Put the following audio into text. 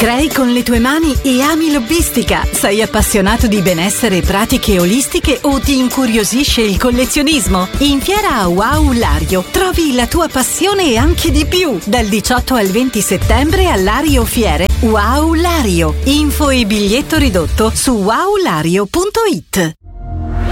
Crei con le tue mani e ami l'hobbistica? Sei appassionato di benessere e pratiche olistiche o ti incuriosisce il collezionismo? In Fiera Wow Lario trovi la tua passione e anche di più. Dal 18 al 20 settembre all'Ario Fiere Wow Lario. Info e biglietto ridotto su wowlario.it.